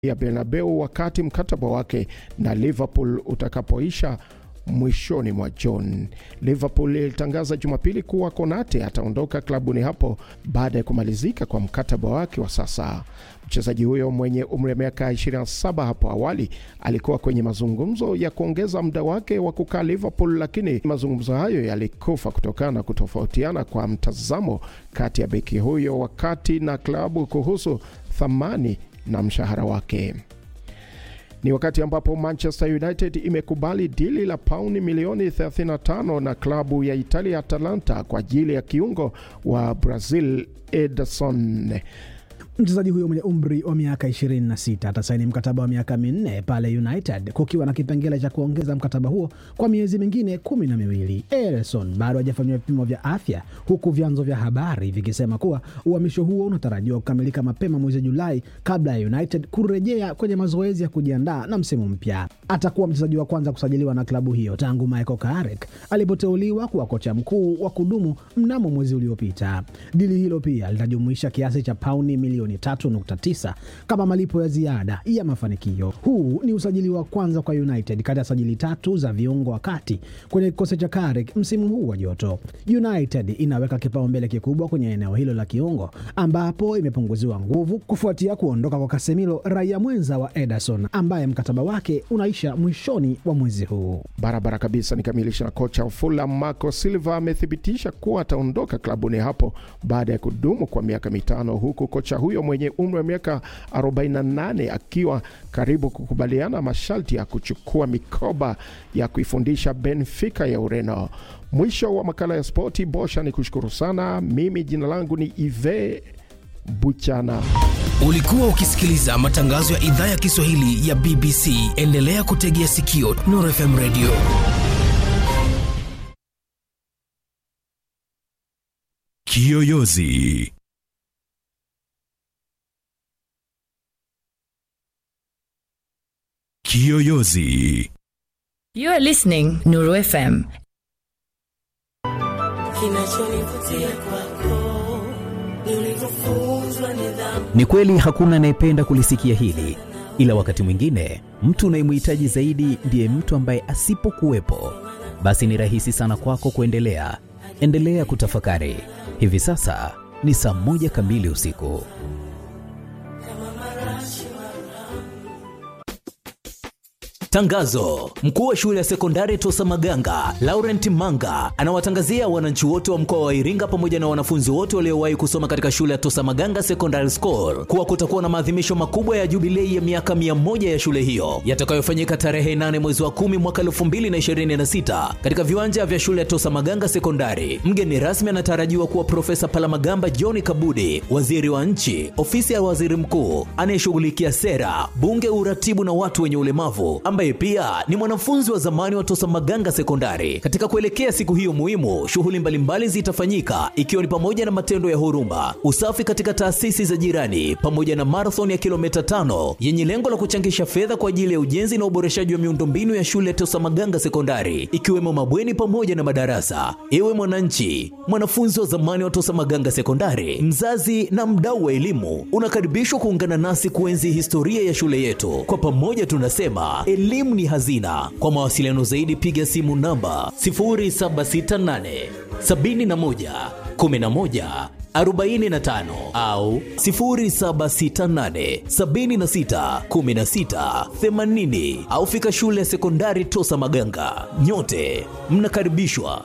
ya Bernabeu wakati mkataba wake na Liverpool utakapoisha mwishoni mwa Juni. Liverpool ilitangaza Jumapili kuwa Konate ataondoka klabuni hapo baada ya kumalizika kwa mkataba wake wa sasa. Mchezaji huyo mwenye umri wa miaka 27 hapo awali alikuwa kwenye mazungumzo ya kuongeza muda wake wa kukaa Liverpool, lakini mazungumzo hayo yalikufa kutokana na kutofautiana kwa mtazamo kati ya beki huyo wakati na klabu kuhusu thamani na mshahara wake. Ni wakati ambapo Manchester United imekubali dili la pauni milioni 35 na klabu ya Italia Atalanta kwa ajili ya kiungo wa Brazil Ederson. Mchezaji huyo mwenye umri wa miaka 26 atasaini mkataba wa miaka 4 pale United, kukiwa na kipengele cha kuongeza mkataba huo kwa miezi mingine 12. Ederson bado hajafanywa vipimo vya afya, huku vyanzo vya habari vikisema kuwa uhamisho huo unatarajiwa kukamilika mapema mwezi Julai kabla ya United kurejea kwenye mazoezi ya kujiandaa na msimu mpya. Atakuwa mchezaji wa kwanza kusajiliwa na klabu hiyo tangu Michael Carrick alipoteuliwa kuwa kocha mkuu wa kudumu mnamo mwezi uliopita. Dili hilo pia litajumuisha kiasi cha pauni milioni 3.9 kama malipo ya ziada ya mafanikio. Huu ni usajili wa kwanza kwa United kati ya sajili 3 za viungo wakati kwenye kikosi cha Carrick msimu huu wa joto. United inaweka kipaumbele kikubwa kwenye eneo hilo la kiungo, ambapo imepunguziwa nguvu kufuatia kuondoka kwa Casemiro, raia mwenza wa Ederson ambaye mkataba wake unaisha mwishoni wa mwezi huu. Barabara kabisa. Nikamilisha na kocha wa Fulham Marco Silva amethibitisha kuwa ataondoka klabuni hapo baada ya kudumu kwa miaka 5, huku kocha huyo mwenye umri wa miaka 48 akiwa karibu kukubaliana masharti ya kuchukua mikoba ya kuifundisha Benfica ya Ureno. Mwisho wa makala ya spoti. Bosha ni kushukuru sana. Mimi jina langu ni Ive Buchana. Ulikuwa ukisikiliza matangazo ya idhaa ya Kiswahili ya BBC. Endelea kutegea sikio Nuru FM Radio. Kiyoyozi. Kiyoyozi. You are listening Nuru FM. Ni kweli hakuna anayependa kulisikia hili, ila wakati mwingine mtu unayemhitaji zaidi ndiye mtu ambaye asipokuwepo, basi ni rahisi sana kwako kuendelea. Endelea kutafakari. Hivi sasa ni 1:00 kamili usiku. Tangazo: mkuu wa shule ya sekondari Tosa Maganga, Laurent Manga, anawatangazia wananchi wote wa mkoa wa Iringa pamoja na wanafunzi wote waliowahi kusoma katika shule ya Tosa Maganga Secondary School kuwa kutakuwa na maadhimisho makubwa ya jubilei ya miaka 100 ya shule hiyo yatakayofanyika tarehe 8 mwezi wa 10 mwaka 2026 katika viwanja vya shule ya Tosa Maganga Secondary. Mgeni rasmi anatarajiwa kuwa Profesa Palamagamba John Kabudi, waziri wa nchi, ofisi ya waziri mkuu anayeshughulikia sera, bunge, uratibu na watu wenye ulemavu, ambaye pia ni mwanafunzi wa zamani wa Tosa Maganga Sekondari. Katika kuelekea siku hiyo muhimu, shughuli mbalimbali zitafanyika ikiwa ni pamoja na matendo ya huruma, usafi katika taasisi za jirani, pamoja na marathon ya kilomita 5 yenye lengo la kuchangisha fedha kwa ajili ya ujenzi na uboreshaji wa miundombinu ya shule ya Tosa Maganga Sekondari, ikiwemo mabweni pamoja na madarasa. Ewe mwananchi, mwanafunzi wa zamani wa Tosa Maganga Sekondari, mzazi na mdau wa elimu, unakaribishwa kuungana nasi kuenzi historia ya shule yetu. Kwa pamoja tunasema elimu ni hazina. Kwa mawasiliano zaidi piga simu namba 0768 71 11 45 au 0768 76 16 80 au fika shule ya sekondari Tosa Maganga. Nyote mnakaribishwa.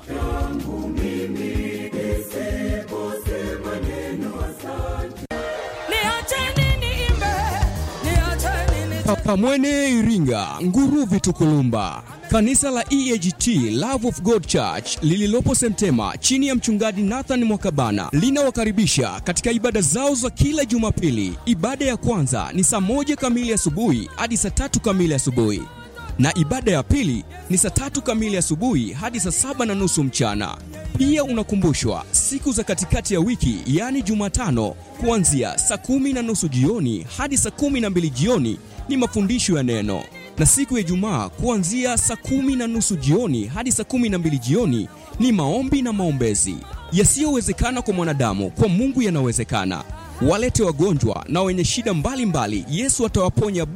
Pamwene Iringa, Nguruvi Tukulumba. Kanisa la EAGT Love of God Church lililopo Semtema chini ya mchungaji Nathan Mwakabana linawakaribisha katika ibada zao za kila Jumapili. Ibada ya kwanza ni 1:00 kamili asubuhi hadi 3:00 kamili asubuhi, na ibada ya pili ni 3:00 kamili asubuhi hadi 7:30 mchana. Pia unakumbushwa siku za katikati ya wiki, yani Jumatano, kuanzia 10:30 jioni hadi 12:00 jioni ni mafundisho ya neno, na siku ya Ijumaa kuanzia 10:30 jioni hadi 12:00 jioni ni maombi na maombezi. Yasiyowezekana kwa mwanadamu, kwa Mungu yanawezekana. walete wagonjwa na wenye shida mbalimbali. Yesu atawaponya